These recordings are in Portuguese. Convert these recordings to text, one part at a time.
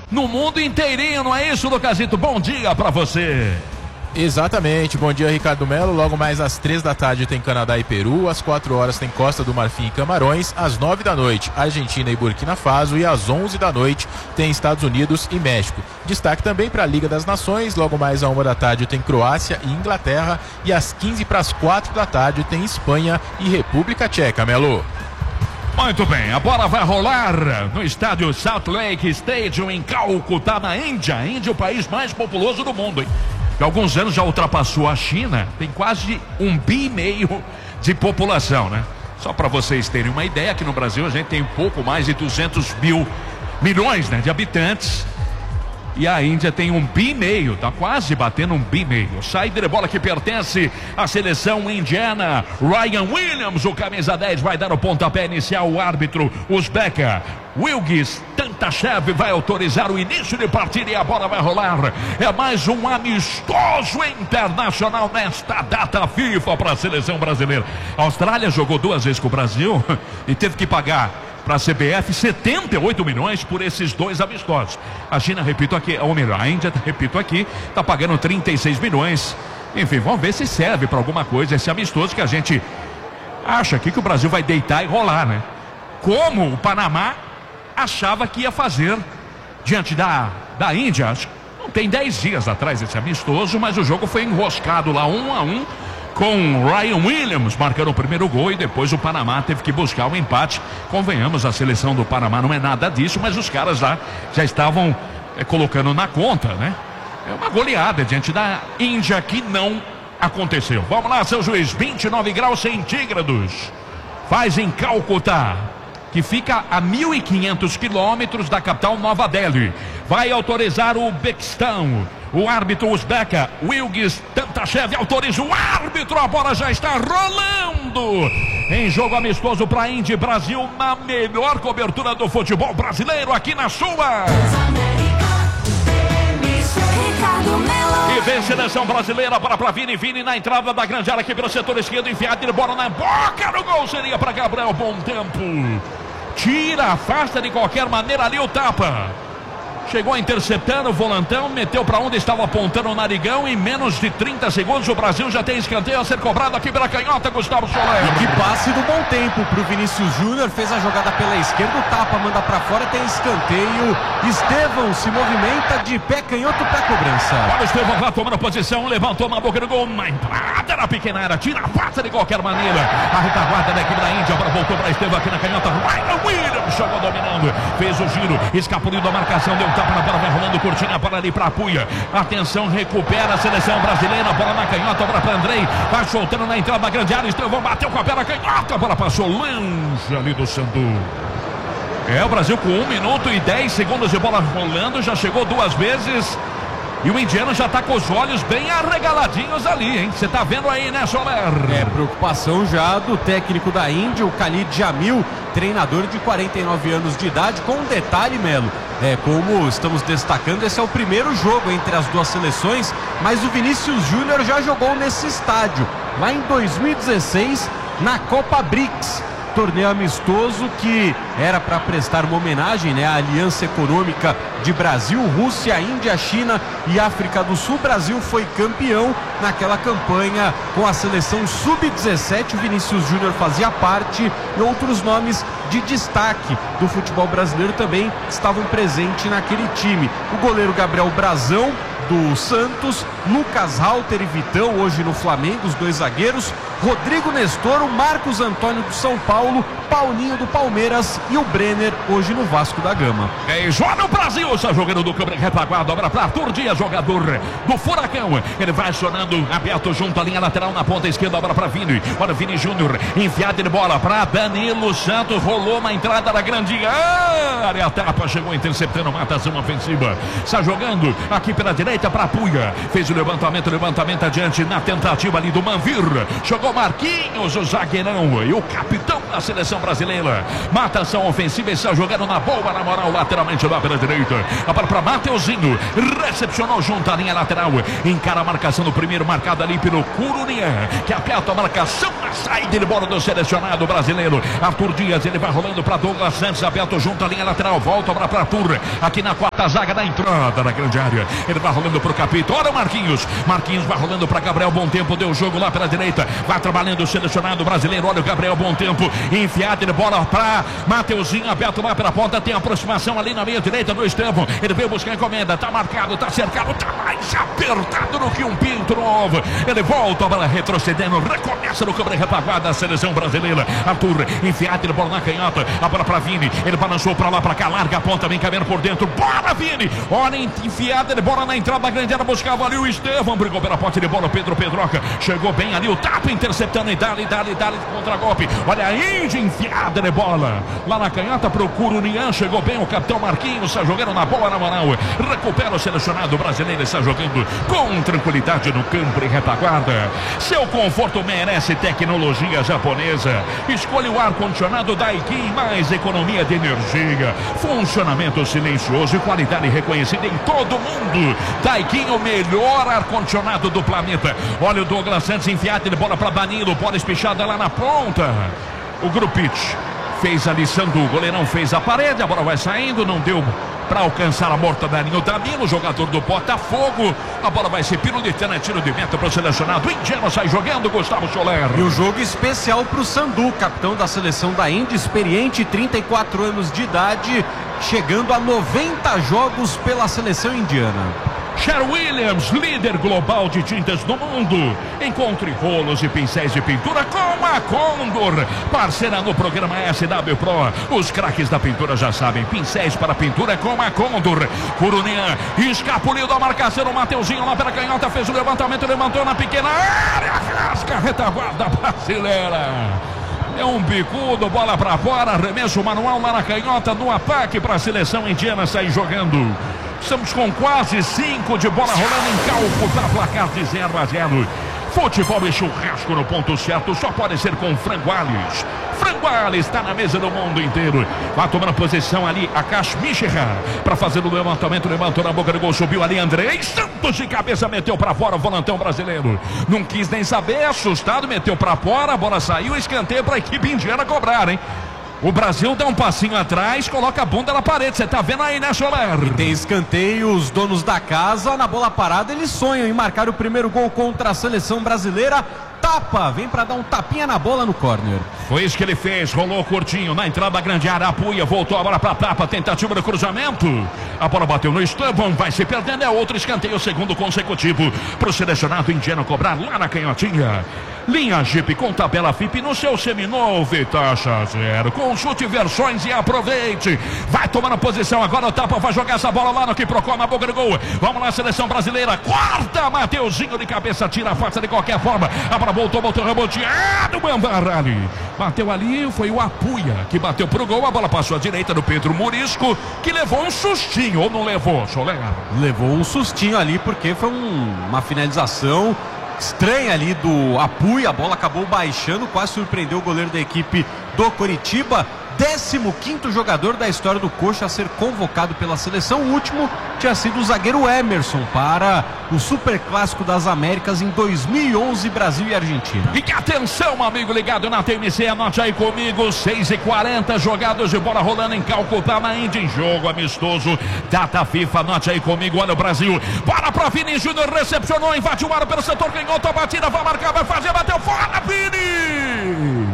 no mundo inteirinho, não é isso, Lucasito? Bom dia pra você. Exatamente, bom dia, Ricardo Melo. Logo mais às 3 da tarde tem Canadá e Peru, às 4 horas tem Costa do Marfim e Camarões, às 9 da noite Argentina e Burkina Faso e às 11 da noite tem Estados Unidos e México. Destaque também para a Liga das Nações, logo mais à 1 da tarde tem Croácia e Inglaterra e às 15 para as 4 da tarde tem Espanha e República Tcheca, Melo. Muito bem, a bola vai rolar no estádio Salt Lake Stadium em Calcutá, na Índia. A Índia é o país mais populoso do mundo, hein? Há alguns anos já ultrapassou a China, tem quase 1,5 bi de população, né? Só para vocês terem uma ideia, aqui no Brasil a gente tem um pouco mais de 200 milhões, né, de habitantes. E a Índia tem 1,5 bi, tá quase batendo 1,5 bi. Saída de bola que pertence à seleção indiana. Ryan Williams, o camisa 10, vai dar o pontapé inicial. O árbitro Uzbeka Wilgis Tantashev vai autorizar o início de partida e a bola vai rolar. É mais um amistoso internacional nesta data FIFA para a seleção brasileira. A Austrália jogou 2 vezes com o Brasil e teve que pagar para a CBF 78 milhões por esses 2 amistosos. A China, repito aqui, ou melhor, a Índia, repito aqui, está pagando 36 milhões. Enfim, vamos ver se serve para alguma coisa esse amistoso que a gente acha aqui que o Brasil vai deitar e rolar, né? Como o Panamá achava que ia fazer diante da Índia. Não tem 10 dias atrás esse amistoso, mas o jogo foi enroscado lá 1-1. Com Ryan Williams marcando o primeiro gol e depois o Panamá teve que buscar o empate. Convenhamos, a seleção do Panamá não é nada disso, mas os caras lá já estavam colocando na conta, né? É uma goleada diante da Índia que não aconteceu. Vamos lá, seu juiz, 29 graus centígrados. Faz em Calcutá, que fica a 1.500 quilômetros da capital Nova Delhi. Vai autorizar o Uzbequistão. O árbitro Uzbeka Wilgis Tantashev autoriza o árbitro. A bola já está rolando em jogo amistoso para Índia e Brasil, na melhor cobertura do futebol brasileiro aqui na sua. E vem seleção brasileira para Vini na entrada da grande área aqui pelo setor esquerdo, enfiado de bola na boca do gol, seria para Gabriel. Bom tempo, tira, afasta de qualquer maneira ali o tapa. Chegou interceptando o volantão, meteu para onde estava apontando o narigão. Em menos de 30 segundos o Brasil já tem escanteio a ser cobrado aqui pela canhota, Gustavo Soler. E que passe do bom tempo pro Vinícius Júnior, fez a jogada pela esquerda, o tapa, manda para fora, tem escanteio. Estevão se movimenta de pé canhoto para cobrança. Olha o Estevão lá tomando posição, levantou na boca do gol, na entrada na pequena área, tira a passa de qualquer maneira. A retaguarda da equipe da Índia, agora voltou para Estevão aqui na canhota. Ryan Williams jogou dominando, fez o giro, escapuliu da marcação, deu tapa na bola, vai rolando curtinha, a bola ali para Puia. Atenção, recupera a seleção brasileira, a bola na canhota, agora para Andrei, vai soltando na entrada da grande área. Estevão bateu com a perna canhota, a bola passou longe ali do Sandu. O Brasil com 1 minuto e 10 segundos de bola rolando, já chegou 2 vezes. E o indiano já está com os olhos bem arregaladinhos ali, hein? Você tá vendo aí, né, Soler? Preocupação já do técnico da Índia, o Khalid Jamil, treinador de 49 anos de idade, com um detalhe, Melo. Como estamos destacando, esse é o primeiro jogo entre as duas seleções, mas o Vinícius Júnior já jogou nesse estádio, lá em 2016, na Copa BRICS. Torneio amistoso que era para prestar uma homenagem, né, à aliança econômica de Brasil, Rússia, Índia, China e África do Sul. O Brasil foi campeão naquela campanha com a seleção sub-17. O Vinícius Júnior fazia parte e outros nomes de destaque do futebol brasileiro também estavam presentes naquele time. O goleiro Gabriel Brazão, do Santos, Lucas Halter e Vitão, hoje no Flamengo, os 2 zagueiros, Rodrigo Nestor, o Marcos Antônio do São Paulo, Paulinho do Palmeiras e o Brenner, hoje no Vasco da Gama. Joga no Brasil, está jogando do câmera retaguarda, agora para Arthur Dias, jogador do Furacão. Ele vai acionando, aberto junto à linha lateral na ponta esquerda, agora para Vini. Olha Vini Júnior, enfiada de bola para Danilo Santos, rolou na entrada da grande área, a tapa chegou interceptando, matação ofensiva. Está jogando aqui pela direita para Puia, fez o levantamento adiante na tentativa ali do Manvir, jogou chegou Marquinhos, o zagueirão e o capitão da seleção brasileira. Matação ofensiva, está jogando na boa, na moral, lateralmente lá pela direita. A bola para Mateuzinho, recepcionou junto à linha lateral, encara a marcação do primeiro, marcado ali pelo Curunian, que aperta a marcação na saída de bola do selecionado brasileiro. Arthur Dias, ele vai rolando para Douglas Santos, aberto junto à linha lateral, volta para Arthur, aqui na quarta zaga da entrada na grande área. Ele vai rolando para o Capito, olha o Marquinhos vai rolando para Gabriel, bom tempo, deu o jogo lá pela direita, vai trabalhando o selecionado brasileiro, olha o Gabriel, bom tempo, enfiado de bola para Mateuzinho, aberto lá pela ponta, tem aproximação ali na meia direita do Estevão, ele veio buscar a encomenda, tá marcado, tá cercado, tá mais apertado do que um pinto novo, ele volta, a bola retrocedendo, recomeça no câmera retaguarda da seleção brasileira. Arthur, enfiado de bola na canhota, a bola para Vini, ele balançou para lá, para cá, larga a ponta, vem caminhando por dentro, bora Vini, olha, enfiada de bola na entrada da grande área, buscava ali o Estevão, brigou pela posse de bola, Pedro Pedroca, chegou bem ali, o tapa interceptando e dali, contra golpe, olha a Índia, enfiada de bola, lá na canhota pro Curunian, chegou bem o capitão Marquinhos, está jogando na boa, na moral, recupera o selecionado brasileiro, está jogando com tranquilidade no campo e retaguarda. Seu conforto merece tecnologia japonesa, escolha o ar-condicionado Daikin, mais economia de energia, funcionamento silencioso e qualidade reconhecida em todo mundo. Daikin, o melhor ar-condicionado do planeta. Olha o Douglas Santos enfiado de bola para Danilo, bola espichada lá na ponta. O Grupich fez a lição do goleirão, fez a parede, a bola vai saindo, não deu para alcançar a mortadelinha. O Danilo, jogador do Botafogo, a bola vai ser pirulitana, tiro de meta para o selecionado. O indiano sai jogando, Gustavo Soler. E o jogo especial para o Sandu, capitão da seleção da Índia, experiente, 34 anos de idade, chegando a 90 jogos pela seleção indiana. Cher Williams, líder global de tintas no mundo. Encontre rolos e pincéis de pintura com a Condor, parceira no programa SW Pro. Os craques da pintura já sabem, pincéis para pintura com a Condor. Curunian escapuliu da marcação, o Mateuzinho lá pela canhota, fez o levantamento, levantou na pequena área, rasga a retaguarda brasileira. É um bicudo, bola para fora, arremesso manual lá na canhota, no ataque para a seleção indiana sair jogando. Estamos com quase 5 de bola rolando em Calcutá, placar de 0-0. Futebol e churrasco no ponto certo, só pode ser com Franguales. Franguales está na mesa do mundo inteiro. Vai tomando posição ali a Kashmishra para fazer o levantamento, levantou na boca do gol, subiu ali Andrei Santos de cabeça, meteu para fora o volantão brasileiro. Não quis nem saber, assustado, meteu para fora, a bola saiu, escanteio para a equipe indiana cobrar, hein? O Brasil dá um passinho atrás, coloca a bunda na parede, você tá vendo aí, né, Soler? E tem escanteio, os donos da casa, na bola parada, eles sonham em marcar o primeiro gol contra a seleção brasileira. Tapa, vem pra dar um tapinha na bola no córner. Foi isso que ele fez, rolou curtinho, na entrada da grande área, apoia, voltou a bola pra Tapa, tentativa do cruzamento. A bola bateu no Estevão, vai se perdendo, é outro escanteio, segundo consecutivo pro selecionado indiano cobrar lá na canhotinha. Linha Jeep com tabela FIP no seu seminovo e taxa zero. Consulte versões e aproveite. Vai tomando posição agora, o Tapa vai jogar essa bola lá no Quiprocó, na boca do gol. Vamos lá, seleção brasileira. Quarta, Mateuzinho de cabeça, tira a faça de qualquer forma. A bola voltou reboteado, Bambarali. Bateu ali, foi o Apuia que bateu pro gol. A bola passou à direita do Pedro Murisco, que levou um sustinho, ou não levou, Soler? Levou um sustinho ali, porque foi uma finalização estranha ali do Apuia, a bola acabou baixando, quase surpreendeu o goleiro da equipe do Coritiba. 15º jogador da história do Coxa a ser convocado pela seleção. O último tinha sido o zagueiro Emerson para o Superclássico das Américas em 2011, Brasil e Argentina. E atenção, amigo ligado na TMC, anote aí comigo, 6h40, jogados de bola rolando em Calcutá, na Índia, em jogo amistoso, data FIFA, anote aí comigo, olha o Brasil, bola para Vini Júnior, recepcionou, invadiu o ar pelo setor, canhoto, a batida, vai marcar, vai fazer, bateu fora, Vini!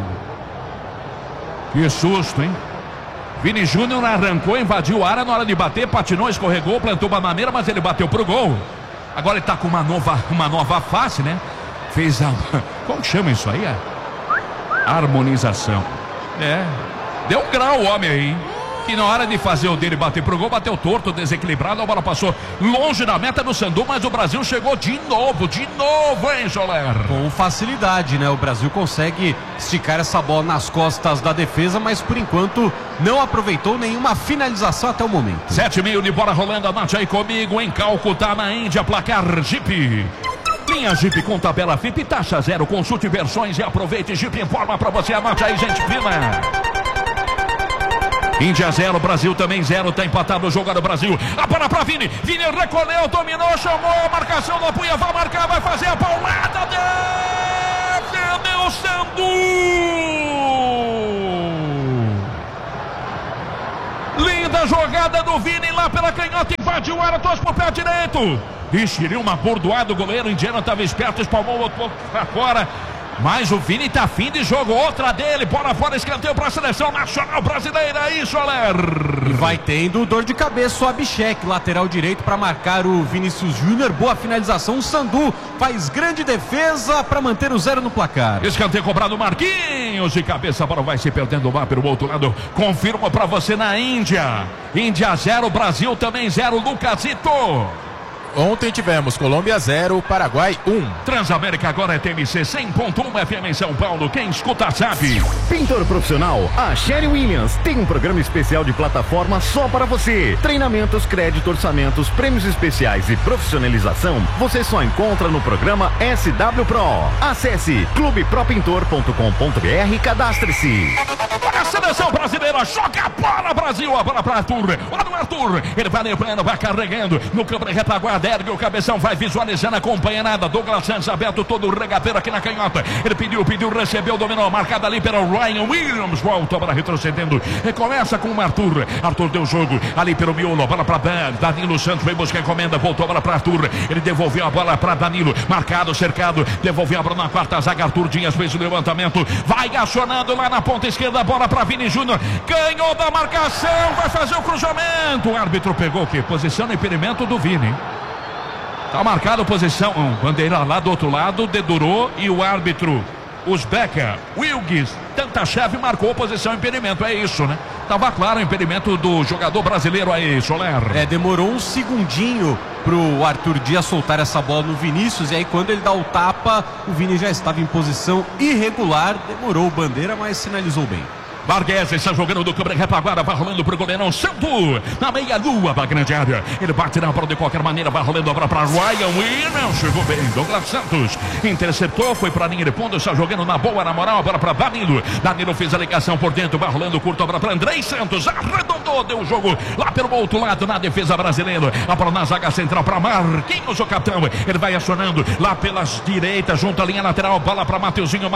Que susto, hein? Vini Júnior arrancou, invadiu a área na hora de bater, patinou, escorregou, plantou bananeira, mas ele bateu pro gol. Agora ele tá com uma nova face, né? Fez a... Como chama isso aí? Harmonização. Deu um grau o homem aí, que na hora de fazer o dele bater pro gol, bateu torto, desequilibrado, a bola passou longe da meta do Sandu, mas o Brasil chegou de novo, hein, Soler? Com facilidade, né? O Brasil consegue esticar essa bola nas costas da defesa, mas por enquanto não aproveitou nenhuma finalização até o momento. 7h30 de bola rolando, anote aí comigo, em Calcutá, na Índia, placar Jeep. Linha Jeep com tabela FIP, taxa zero, consulte versões e aproveite. Jeep informa pra você, anote aí, gente fina. Índia 0, Brasil também 0, tá empatado o jogo do Brasil. A bola pra Vini, Vini recolheu, dominou, chamou a marcação da Punha, vai marcar, vai fazer a paulada, defendeu o Sandu. Linda jogada do Vini lá pela canhota, invadiu o área, trouxe pro pé direito. Enxeriu uma bordoada, o goleiro indiano estava esperto, espalmou o outro pouco pra fora. Mas o Vini tá fim de jogo, outra dele, bola fora, escanteio para a seleção nacional brasileira, isso, Soler. E vai tendo dor de cabeça o Abhishek, lateral direito para marcar o Vinícius Júnior, boa finalização, o Sandu faz grande defesa para manter o 0 no placar. Escanteio cobrado, Marquinhos, de cabeça, a bola vai se perdendo lá pelo outro lado, confirmo para você na Índia, Índia 0, Brasil também 0, Lucasito. Ontem tivemos Colômbia 0, Paraguai 1. Transamérica agora é TMC 100.1 FM em São Paulo. Quem escuta sabe. Pintor profissional, a Sherry Williams tem um programa especial de plataforma só para você. Treinamentos, crédito, orçamentos, prêmios especiais e profissionalização você só encontra no programa SW Pro. Acesse clubepropintor.com.br e cadastre-se. A seleção brasileira joga a bola, Brasil, a bola para Arthur. Olha o Arthur, ele vai levando, vai carregando no campo de retaguarda. Ergue o cabeção, vai visualizando, acompanha nada. Douglas Santos aberto, todo o regateiro aqui na canhota. Ele pediu, recebeu, dominou, marcada ali pelo Ryan Williams. Volta para retrocedendo, recomeça com o Arthur. Arthur deu jogo ali pelo miolo, bola para Danilo Santos, veio buscar encomenda, voltou a bola para Arthur. Ele devolveu a bola para Danilo, marcado, cercado, devolveu a bola na quarta zaga. Arthur Dias fez o levantamento, vai acionando lá na ponta esquerda, bola para Vini Júnior, ganhou da marcação, vai fazer o cruzamento. O árbitro pegou o quê? Posição no impedimento do Vini. Tá marcado posição, bandeira lá do outro lado, dedurou e o árbitro Uzbeka Wilgis Tantachev marcou posição impedimento, é isso, né? Tava claro o impedimento do jogador brasileiro aí, Soler. Demorou um segundinho pro Arthur Dias soltar essa bola no Vinícius, e aí quando ele dá o tapa, o Vini já estava em posição irregular, demorou o bandeira, mas sinalizou bem. Vargas está jogando do câmera retaguarda, vai rolando pro goleirão Sandu, na meia-lua da grande área. Ele bate na bola de qualquer maneira, vai rolando a bola para Ryan Williams, chegou bem, Douglas Santos interceptou, foi para a linha de fundo, está jogando na boa, na moral, a bola para Danilo. Danilo fez a ligação por dentro, vai rolando curto, a bola para Andrei Santos, arredondou, deu o jogo lá pelo outro lado, na defesa brasileira. A bola na zaga central para Marquinhos, o capitão. Ele vai acionando lá pelas direitas, junto à linha lateral, bola para Mateuzinho,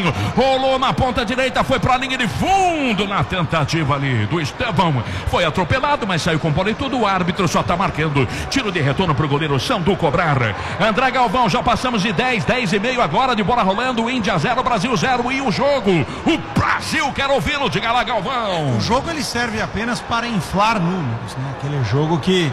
rolou na ponta direita, foi para a linha de fundo. Na tentativa ali do Estevão, foi atropelado, mas saiu com bola e tudo. O árbitro só está marcando tiro de retorno para o goleiro Sandu cobrar. André Galvão, já passamos de 10 e meio agora de bola rolando. Índia 0, Brasil 0. E o jogo, o Brasil quer ouvi-lo, diga lá, Galvão. O jogo ele serve apenas para inflar números, né? Aquele jogo que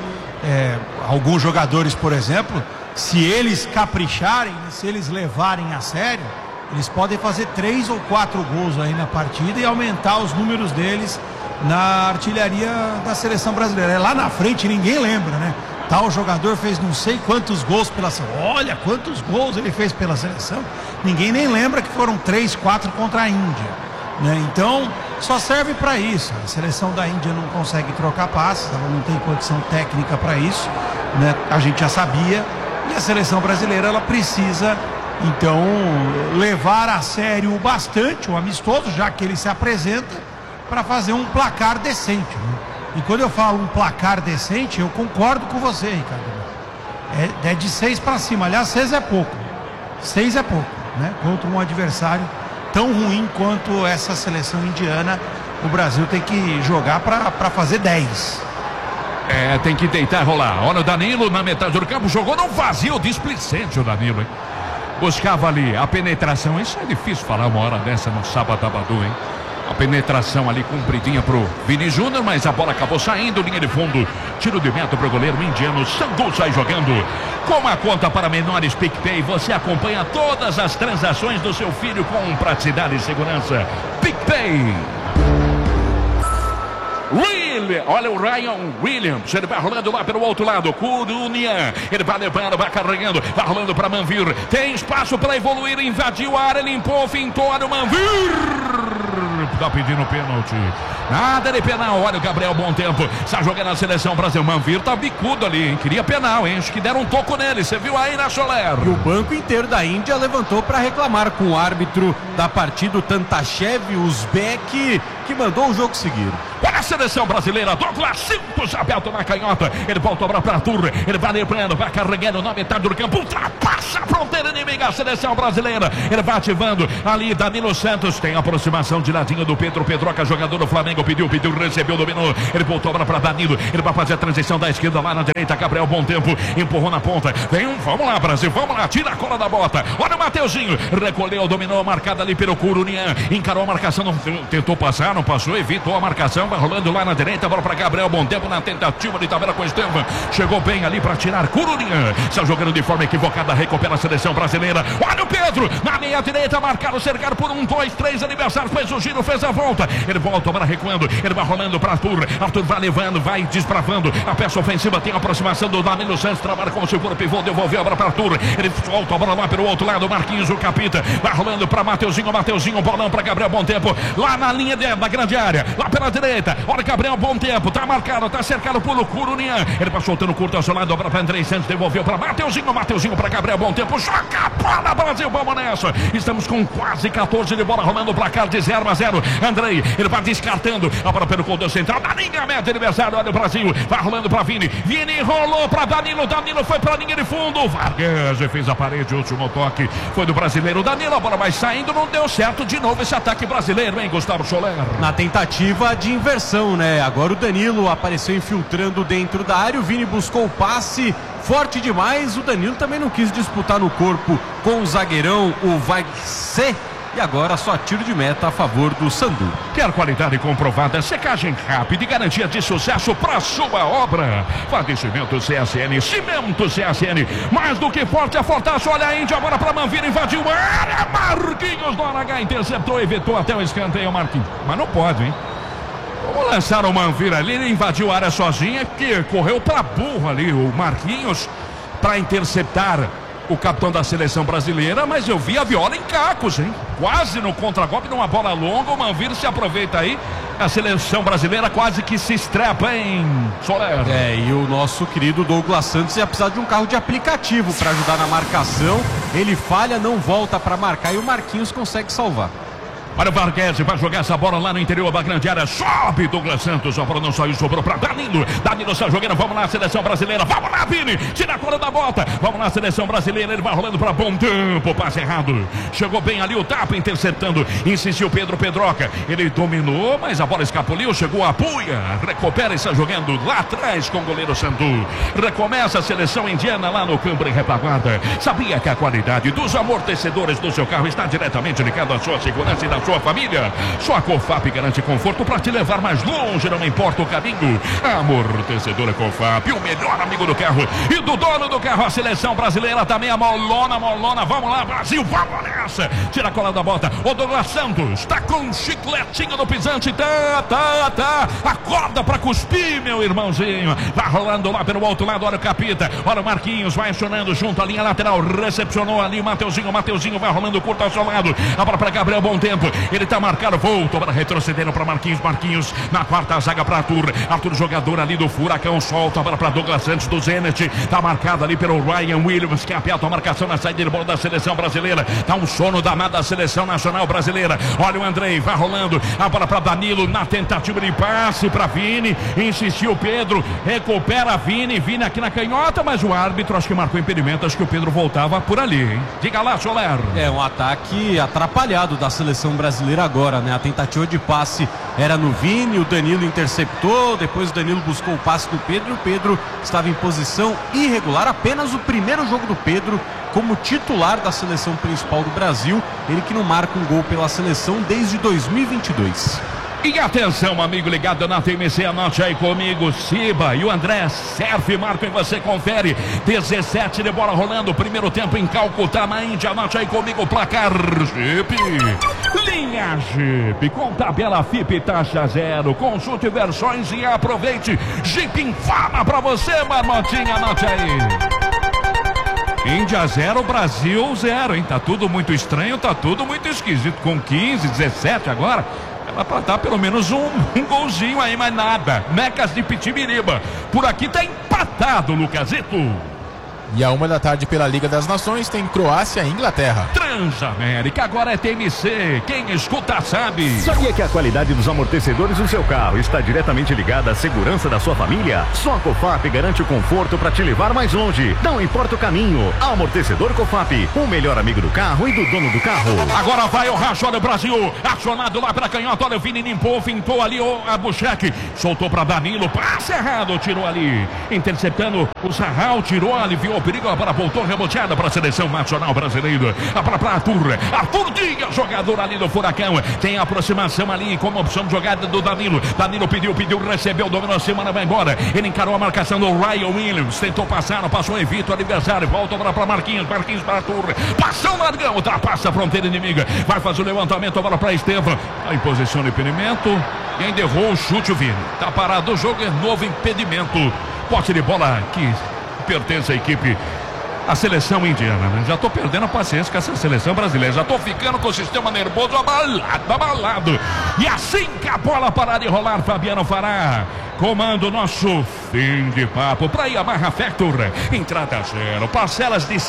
alguns jogadores, por exemplo, se eles capricharem, se eles levarem a sério, eles podem fazer 3 ou 4 gols aí na partida e aumentar os números deles na artilharia da seleção brasileira. Lá na frente ninguém lembra, né? Tal jogador fez não sei quantos gols pela seleção. Olha quantos gols ele fez pela seleção. Ninguém nem lembra que foram 3, 4 contra a Índia, né? Então só serve para isso. A seleção da Índia não consegue trocar passes, ela não tem condição técnica para isso, né? A gente já sabia. E a seleção brasileira, ela precisa então levar a sério bastante o amistoso, já que ele se apresenta, para fazer um placar decente, né? E quando eu falo um placar decente, eu concordo com você, Ricardo. É de 6 para cima. Aliás, 6 é pouco. 6 é pouco, né? Contra um adversário tão ruim quanto essa seleção indiana, o Brasil tem que jogar para fazer 10. Tem que deitar e rolar. Olha o Danilo na metade do campo, jogou no vazio, displicente o Danilo, hein? Buscava ali a penetração. Isso é difícil falar uma hora dessa no sábado, hein? A penetração ali compridinha pro Vini Júnior, mas a bola acabou saindo, linha de fundo, tiro de meta pro goleiro indiano. Sandu sai jogando. Com a conta para menores PicPay, você acompanha todas as transações do seu filho com praticidade e segurança. PicPay. Olha o Ryan Williams, ele vai rolando lá pelo outro lado, Corunha, ele vai levando, vai carregando, vai rolando para Manvir, tem espaço para evoluir, invadiu a área, limpou, fintou, olha o Manvir, tá pedindo pênalti. Nada de penal, olha o Gabriel Bom Tempo, está jogando a seleção brasileira. Manvir tá bicudo ali, hein? Queria penal, hein? Acho que deram um toco nele, você viu aí, né, Soler? E o banco inteiro da Índia levantou para reclamar com o árbitro da partida, o Tantashev Uzbek, que mandou o jogo seguir. Olha a seleção brasileira, Douglas Santos aberto na canhota, ele volta para Arthur, ele vai lembrando, vai carregando na metade do campo, ultrapassa a fronteira inimiga, a seleção brasileira, ele vai ativando ali, Danilo Santos, tem aproximação de ladinho do Pedro Pedroca, jogador do Flamengo, pediu, recebeu, dominou, ele voltou para Danilo, ele vai fazer a transição da esquerda lá na direita, Gabriel Bom Tempo, empurrou na ponta, vamos lá Brasil, vamos lá, tira a cola da bota, olha o Mateuzinho, recolheu, dominou, marcada ali pelo Curunian, encarou a marcação, não tentou passar, não passou, evitou a marcação, vai rolando lá na direita, bola para Gabriel Bom Tempo na tentativa de tabela com o Estevam, chegou bem ali para tirar Curunian, está jogando de forma equivocada, recupera a seleção brasileira, olha o Pedro, na meia direita, marcaram, cercaram por 1, 2, 3 adversários, fez o giro, fez a volta, ele volta para recuando, ele vai rolando para Arthur vai levando, vai desbravando, a peça ofensiva tem a aproximação do Danilo Santos, trabalha como se for pivô, devolveu a bola para Arthur, ele solta a bola lá pelo outro lado, Marquinhos, o capita, vai rolando para Mateuzinho, bolão para Gabriel Bom Tempo, lá na linha da grande área, lá pela direita, olha Gabriel Bom Tempo, tá marcado, tá cercado por Curunian, ele vai soltando curto ao seu lado, para Andrei Santos, devolveu para Mateuzinho para Gabriel Bom Tempo, joga a bola, Brasil, vamos nessa, estamos com quase 14 de bola, rolando o placar de 0-0, Andrei, ele vai descartando, a bola pelo corredor central, da linha média, adversário, olha o Brasil, vai rolando para Vini rolou para Danilo foi para a linha de fundo, Vargas fez a parede, último toque, foi do brasileiro Danilo, a bola vai saindo, não deu certo de novo esse ataque brasileiro, hein, Gustavo Soler? Na tentativa de inversão, né? Agora o Danilo apareceu infiltrando dentro da área, o Vini buscou o passe forte demais, o Danilo também não quis disputar no corpo com o zagueirão, o Vaixé. E agora só tiro de meta a favor do Sandu. Quer qualidade comprovada, secagem rápida e garantia de sucesso para sua obra. Fornecimento CSN, cimento CSN, mais do que forte, é fortaço. Olha a Índia, agora para Manvir, invadiu a área, Marquinhos do H interceptou, evitou até o escanteio, Marquinhos. Mas não pode, hein? Vamos lançar o Manvir ali, ele invadiu a área sozinho, que correu para burro ali, o Marquinhos, para interceptar o capitão da seleção brasileira, mas eu vi a viola em cacos, hein? Quase no contragolpe, numa bola longa, o Manvir se aproveita aí, a seleção brasileira quase que se estrepa, hein, Soler? E o nosso querido Douglas Santos ia precisar de um carro de aplicativo para ajudar na marcação, ele falha, não volta para marcar e o Marquinhos consegue salvar. Olha o Vargas, vai jogar essa bola lá no interior da grande área, sobe Douglas Santos, a bola não saiu, sobrou para Danilo está jogando, vamos lá, seleção brasileira, vamos lá, Vini, tira a cola da bota, vamos lá, seleção brasileira, ele vai rolando para Bom Tempo, passe errado, chegou bem ali o tapa, interceptando, insistiu Pedro Pedroca, ele dominou, mas a bola escapuliu, chegou a Puia, recupera e está jogando lá atrás com o goleiro Sandu, recomeça a seleção indiana lá no campo de retaguarda. Sabia que a qualidade dos amortecedores do seu carro está diretamente ligada à sua segurança e da sua família? Só a Cofap garante conforto para te levar mais longe, não importa o caminho. Amortecedora Cofap, o melhor amigo do carro e do dono do carro. A seleção brasileira também, a molona, vamos lá, Brasil, vamos nessa, tira a cola da bota, o Douglas Santos tá com um chicletinho no pisante, tá, acorda pra cuspir, meu irmãozinho, vai rolando lá pelo outro lado, olha o capita, olha o Marquinhos, vai acionando junto à linha lateral, recepcionou ali o Mateuzinho vai rolando curto ao seu lado, a bola pra Gabriel Bom Tempo, ele tá marcado, voltou para retrocedendo para Marquinhos na quarta zaga para Arthur jogador ali do Furacão, solta a bola para Douglas Santos do Zenit, tá marcado ali pelo Ryan Williams, que aperta a marcação na saída de bola da seleção brasileira, tá um sono danado da seleção nacional brasileira, olha o Andrei, vai rolando, a bola para Danilo, na tentativa de passe para Vini, insistiu Pedro, recupera Vini aqui na canhota, mas o árbitro acho que marcou impedimento, acho que o Pedro voltava por ali, hein? Diga lá, Soler. É um ataque atrapalhado da seleção brasileira agora, né? A tentativa de passe era no Vini, o Danilo interceptou, depois o Danilo buscou o passe do Pedro, o Pedro estava em posição irregular, apenas o primeiro jogo do Pedro como titular da seleção principal do Brasil, ele que não marca um gol pela seleção desde 2022. E atenção, amigo ligado na TMC, anote aí comigo, Siba e o André Serve, marca e você confere, 17 de bola rolando, primeiro tempo em Calcutá, na Índia, anote aí comigo, placar Jeep, linha Jeep, com tabela FIP taxa zero, consulte versões e aproveite, Jeep infama pra você, Marmotinha, anote aí. Índia 0, Brasil 0, hein? Tá tudo muito estranho, tá tudo muito esquisito, com 15, 17 agora. Ela pra dar pelo menos um golzinho aí, mas nada. Mecas de Pitibiriba. Por aqui tá empatado, Lucasito. E à 1h pela Liga das Nações tem Croácia e Inglaterra. Transamérica, agora é TMC. Quem escuta sabe. Sabia que a qualidade dos amortecedores do seu carro está diretamente ligada à segurança da sua família? Só a Cofap garante o conforto para te levar mais longe. Não importa o caminho. Amortecedor Cofap, o melhor amigo do carro e do dono do carro. Agora vai o racho, olha o Brasil. Acionado lá pela canhota, olha o Vini limpou, fintou ali o Albuquerque. Soltou para Danilo, passe errado, tirou ali. Interceptando o Sarral, tirou, aliviou o perigo, agora voltou reboteada para a seleção nacional brasileira. Para Arthur Dias, jogador ali do Furacão. Tem aproximação ali como opção de jogada do Danilo. Danilo pediu, recebeu, dominou a semana, vai embora. Ele encarou a marcação do Ryan Williams. Tentou passar, não passou, evita o adversário. Volta para Marquinhos para Arthur. Passou o Largão, ultrapassa a fronteira inimiga. Vai fazer o levantamento agora para Estevam. Em posição de impedimento. E ainda errou o chute, o Vini. Tá parado o jogo, é novo impedimento. Pote de bola que pertence à equipe, a seleção indiana, né? Já tô perdendo a paciência com essa seleção brasileira. Já tô ficando com o sistema nervoso abalado. E assim que a bola parar de rolar, Fabiano fará. Comando nosso fim de papo para Yamaha Factor. Entrada zero, parcelas de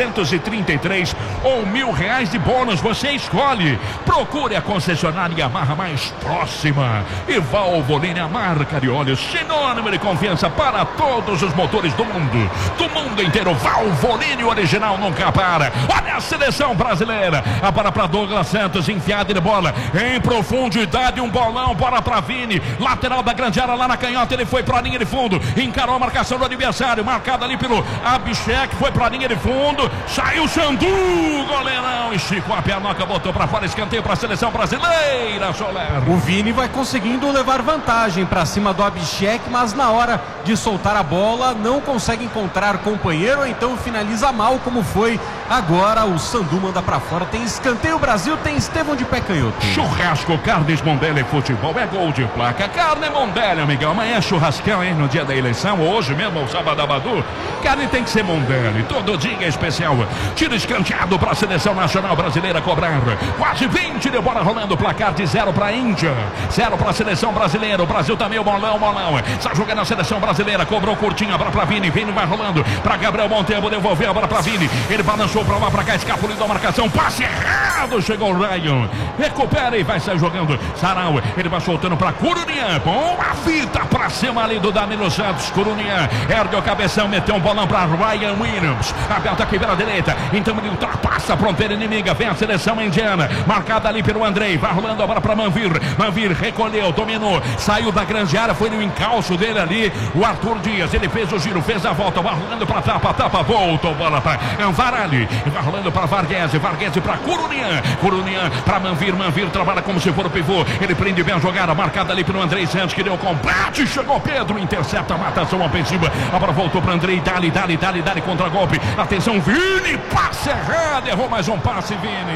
733 ou R$1.000 de bônus. Você escolhe. Procure a concessionária Yamaha mais próxima. E Valvoline, a marca de óleo sinônimo de confiança para todos os motores do mundo inteiro. Valvoline original nunca para. Olha a seleção brasileira. A bola para Douglas Santos, enfiada de bola em profundidade, um bolão, bola para Vini, lateral da grande área lá na canhota, ele foi para a linha de fundo, encarou a marcação do adversário, marcado ali pelo Abishek, foi para a linha de fundo, saiu o Sandu, goleirão, esticou a pernoca, botou para fora, escanteio para a seleção brasileira, Soler. O Vini vai conseguindo levar vantagem para cima do Abishek, mas na hora de soltar a bola não consegue encontrar companheiro, ou então finaliza mal, como foi agora. O Sandu manda para fora, tem escanteio. Brasil tem Estevão de pé canhoto. Churrasco Carnes Mondelli Futebol é gol de placa. Carne Mondelli, amigão, amanhã é churrascão, hein, no dia da eleição, hoje mesmo, o sábado abadu. Carne tem que ser Mondelli, todo dia é especial. Tiro escanteado para a seleção nacional brasileira cobrar. Quase 20 de bola rolando, placar de 0 para a Índia, 0 para a seleção brasileira. O Brasil também, o bolão. Está jogando a seleção brasileira, cobrou curtinho, a bola para Vini, Vini vai rolando para Gabriel Monteiro, devolveu a bola para Vini, ele balançou para lá, para cá, escapuliu da marcação, passe errado, chegou o Ryan, recupera e vai sair jogando. Sarau, ele vai soltando para Curunian, bom, a fita para cima ali do Danilo Santos. Curunian ergueu o cabeção, meteu um bolão para Ryan Williams, aberta aqui pela direita, então ele ultrapassa a fronteira inimiga, vem a seleção indiana, marcada ali pelo Andrei, vai rolando a bola para Manvir recolheu, dominou, saiu da grande área, foi no encalço dele ali, o Arthur Dias, ele fez o giro, fez a volta, vai rolando para tapa, voltou, bola para Anvarali, vai rolando para Varghese para Curunian para Manvir trabalha como se for o pivô, ele prende bem a jogada, marcada ali pelo Andrei Santos, que deu combate, chegou Pedro, intercepta a matação ofensiva, a bola voltou para Andrei, dali contra golpe, atenção, Vini, passe errado, errou mais um passe,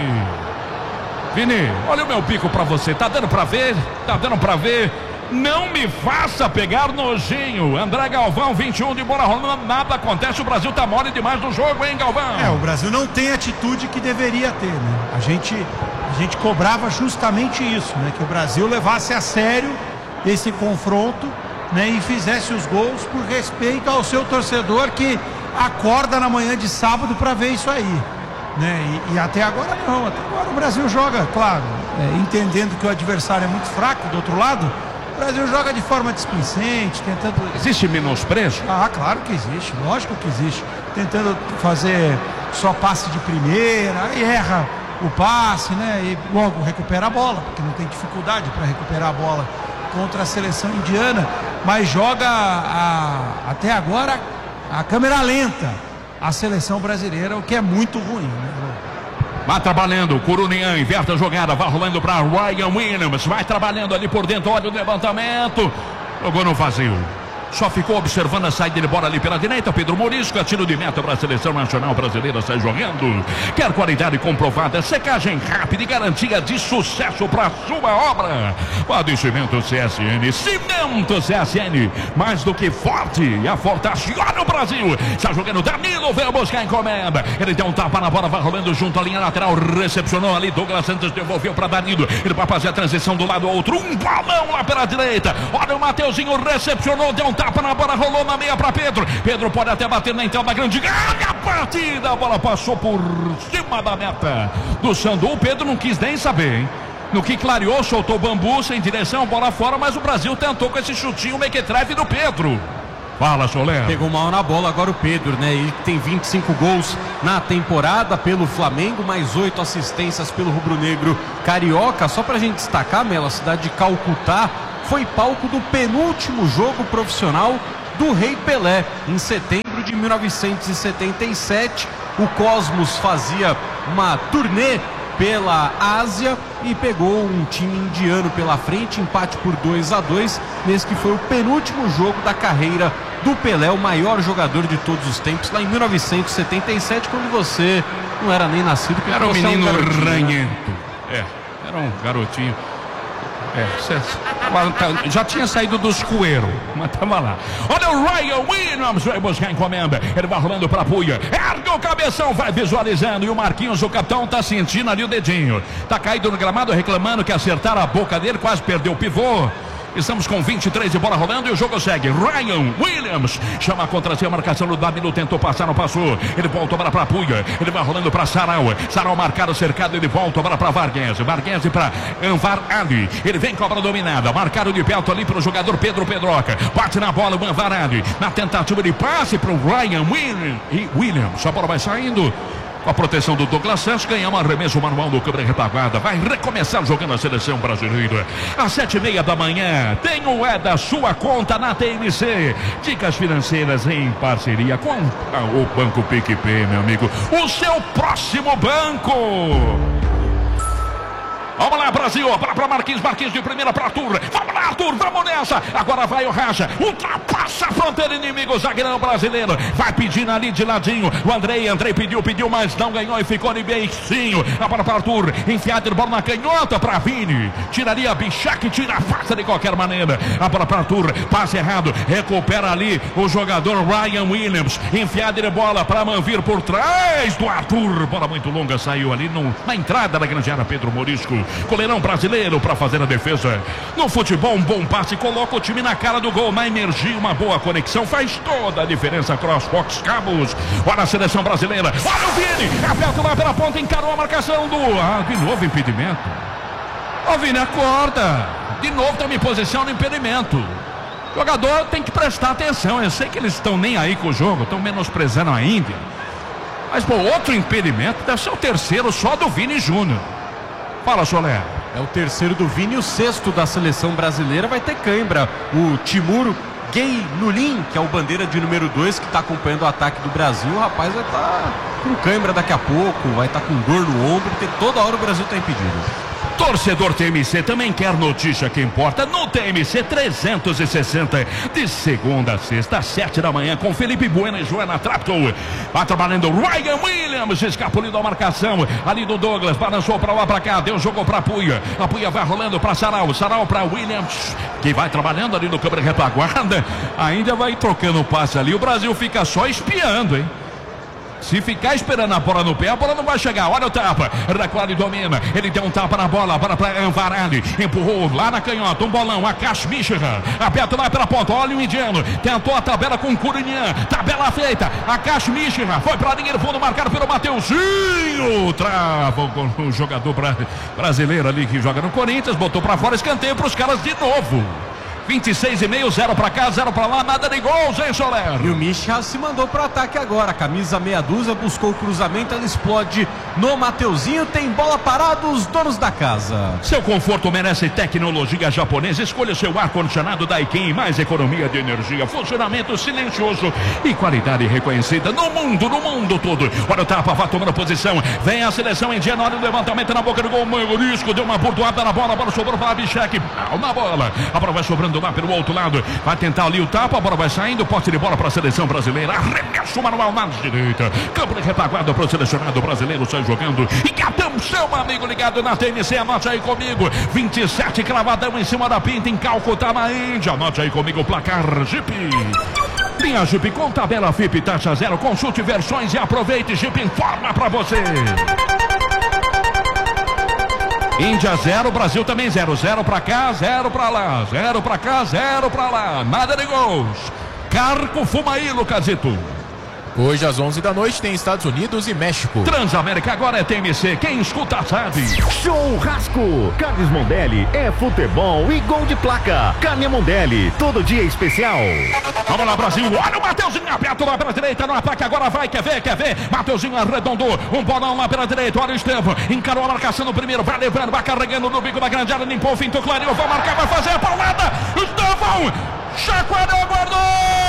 Vini, olha o meu bico para você, tá dando para ver? Não me faça pegar nojinho. André Galvão, 21 de bola rolando, nada acontece, o Brasil tá mole demais no jogo, hein, Galvão? O Brasil não tem a atitude que deveria ter, né? A gente cobrava justamente isso, né? Que o Brasil levasse a sério esse confronto, né? E fizesse os gols por respeito ao seu torcedor que acorda na manhã de sábado para ver isso aí, né? E até agora não, até agora o Brasil joga, claro, entendendo que o adversário é muito fraco do outro lado. O Brasil joga de forma displicente, tentando... Existe menosprezo? Claro que existe, lógico que existe. Tentando fazer só passe de primeira, aí erra o passe, né? E logo recupera a bola, porque não tem dificuldade para recuperar a bola contra a seleção indiana, mas joga até agora a câmera lenta a seleção brasileira, o que é muito ruim, né? Vai trabalhando, Curunian inverte a jogada, vai rolando para Ryan Williams, vai trabalhando ali por dentro, olha o levantamento, jogou no vazio. Só ficou observando a saída de bola ali pela direita. Pedro Morisco, tiro de meta para a seleção nacional brasileira, sai jogando. Quer qualidade comprovada, secagem rápida e garantia de sucesso para sua obra. Padecimento CSN, Cimento CSN, mais do que forte. E a Fortace, olha o Brasil. Está jogando Danilo, veio buscar a encomenda. Ele deu um tapa na bola, vai rolando junto à linha lateral. Recepcionou ali, Douglas Santos devolveu para Danilo. Ele vai fazer a transição do lado ao outro. Um balão lá pela direita. Olha o Mateuzinho, recepcionou, deu um tapa na bola, rolou na meia para Pedro. Pedro pode até bater na entrada da grande área. A partida, a bola passou por cima da meta do Sandu. O Pedro não quis nem saber, hein? No que clareou, soltou o bambu sem direção, bola fora, mas o Brasil tentou com esse chutinho mequetrefe do Pedro. Fala, Soler. Pegou mal na bola agora o Pedro, né? Ele tem 25 gols na temporada pelo Flamengo, mais 8 assistências pelo rubro-negro carioca. Só pra gente destacar, Melo, a cidade de Calcutá foi palco do penúltimo jogo profissional do Rei Pelé, em setembro de 1977. O Cosmos fazia uma turnê pela Ásia e pegou um time indiano pela frente, empate por 2-2, nesse que foi o penúltimo jogo da carreira do Pelé, o maior jogador de todos os tempos, lá em 1977, quando você não era nem nascido. Era um menino ranhento. Era um garotinho. Já tinha saído dos coeiros, mas tava lá. Olha o Ryan Williams, vai buscar a encomenda. Ele vai rolando pra Puia, ergue o cabeção, vai visualizando. E o Marquinhos, o capitão, tá sentindo ali o dedinho. Tá caído no gramado, reclamando que acertaram a boca dele, quase perdeu o pivô. Estamos com 23 de bola rolando e o jogo segue. Ryan Williams chama contra si a marcação do Danilo, tentou passar, não passou. Ele volta para a Puia, ele vai rolando para Sarau. Sarau marcado, cercado, ele volta para Vargas. Vargas para Anvar Ali. Ele vem com a bola dominada, marcado de perto ali pelo jogador Pedro Pedroca. Bate na bola o Anvar Ali, na tentativa de passe para o Ryan Williams. A bola vai saindo. Com a proteção do Douglas Santos, ganhamos arremesso manual do câmera retaguarda. Vai recomeçar jogando a seleção brasileira. Às 7:30 da manhã, tem o da sua conta na TMC. Dicas financeiras em parceria com o Banco PicPay, meu amigo. O seu próximo banco. Vamos lá, Brasil, para Marquinhos de primeira para Arthur. Vamos lá, Arthur, vamos nessa. Agora vai o Racha, ultrapassa a fronteira inimigo, zagueirão brasileiro. Vai pedindo ali de ladinho. O Andrei pediu, mas não ganhou e ficou ali beicinho. A bola para Arthur, enfiada de bola na canhota para Vini. Tiraria a Bichac, tira a faca de qualquer maneira. A bola para Arthur, passe errado. Recupera ali o jogador Ryan Williams. Enfiada de bola para Manvir por trás do Arthur. Bola muito longa, saiu ali na entrada da grande área, Pedro Morisco. Goleirão brasileiro para fazer a defesa. No futebol, um bom passe coloca o time na cara do gol. Na energia, uma boa conexão faz toda a diferença. CrossFox Cabos. Olha a seleção brasileira. Olha o Vini. Aberto lá pela ponta, encarou a marcação do... de novo impedimento. Ô Vini, acorda. De novo estamos em posição de impedimento. O jogador tem que prestar atenção. Eu sei que eles estão nem aí com o jogo, estão menosprezando a Índia. Mas, pô, outro impedimento deve ser o terceiro só do Vini Júnior. Fala, Soler. É o terceiro do Vini e o sexto da seleção brasileira vai ter cãibra. O Timur Gueilulin, que é o bandeira de número 2, que está acompanhando o ataque do Brasil. O rapaz vai estar com cãibra daqui a pouco, vai estar com dor no ombro, porque toda hora o Brasil está impedido. Torcedor TMC também quer notícia que importa no TMC 360, de segunda a sexta, às 7 da manhã, com Felipe Bueno e Joana Trapto. Vai trabalhando o Ryan Williams, escapulindo a marcação ali do Douglas, balançou pra lá pra cá, deu jogo pra Puia. A Puia vai rolando pra Sarau, Sarau pra Williams, que vai trabalhando ali no câmera retaguarda. Ainda vai trocando o passe ali, o Brasil fica só espiando, hein? Se ficar esperando a bola no pé, a bola não vai chegar. Olha o tapa. Raquel domina. Ele deu um tapa na bola. Para Anvar Ali. Empurrou lá na canhota. Um bolão. Akash Mishra. Aberto lá pela ponta. Olha o indiano. Tentou a tabela com o Curinian. Tabela feita. Akash Mishra. Foi para a linha de fundo. Marcado pelo Mateuzinho. Trava o jogador brasileiro ali que joga no Corinthians. Botou para fora. Escanteio para os caras de novo. 26,5, 0 pra cá, 0 pra lá, nada de gols, hein, Soler? E o Micha se mandou pro ataque agora, camisa meia dúzia, buscou o cruzamento, ela explode no Mateuzinho, tem bola parada, os donos da casa. Seu conforto merece tecnologia japonesa, escolha seu ar-condicionado Daikin, mais economia de energia, funcionamento silencioso e qualidade reconhecida no mundo todo. Olha o tapa, vai tomando posição, vem a seleção indiana, olha o levantamento na boca do gol, Morisco, deu uma bordoada na bola, a bola sobrou para a Bichac, na bola, a bola vai sobrando jogando lá pelo outro lado. Vai tentar ali o tapa, a bola vai saindo, posse de bola para a seleção brasileira. Arremesso manual na direita. Campo de retaguarda para o selecionado brasileiro, sai jogando. E atenção, meu amigo ligado na TNC, anote aí comigo. 27 cravadão em cima da pinta em Calcutá, na Índia. Anote aí comigo o placar Jeep. Linha Jeep com tabela FIP taxa zero. Consulte versões e aproveite. Jeep informa pra você. Índia 0, Brasil também 0. 0 pra cá, 0 pra lá. 0 pra cá, 0 pra lá. Nada de gols. Carco fuma aí, Lucasito. Hoje às 11 da noite tem Estados Unidos e México. Transamérica agora é TMC, quem escuta sabe. Churrasco, Carnes Mondelli, é futebol e gol de placa. Carne Mondelli, todo dia especial. Vamos lá, Brasil, olha o Mateuzinho aberto lá pela direita, no ataque agora vai, quer ver. Mateuzinho arredondou, um bolão lá pela direita, olha o Estevão, encarou a marcação no primeiro, vai levando, vai carregando no bico da grande área, limpou, fintou, clareou, vai marcar, vai fazer a paulada. Estevão, chacoalhou, guardou.